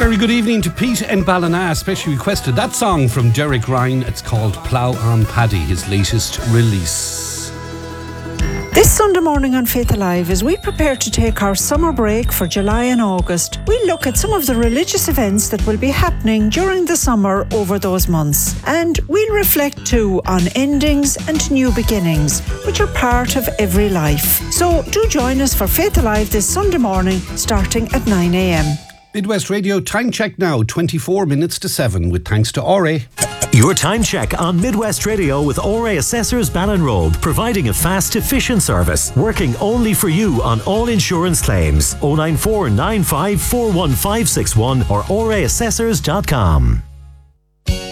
Very good evening to Pete and Ballina, especially requested that song from Derek Ryan. It's called Plough on Paddy, his latest release. This Sunday morning on Faith Alive, as we prepare to take our summer break for July and August, we'll look at some of the religious events that will be happening during the summer over those months. And we'll reflect too on endings and new beginnings, which are part of every life. So do join us for Faith Alive this Sunday morning, starting at 9 a.m. Midwest Radio time check now, 24 minutes to 7, with thanks to Ore. Your time check on Midwest Radio with Ore Assessors Ballinrobe, providing a fast, efficient service, working only for you on all insurance claims. 094 95 41561 or oreassessors.com.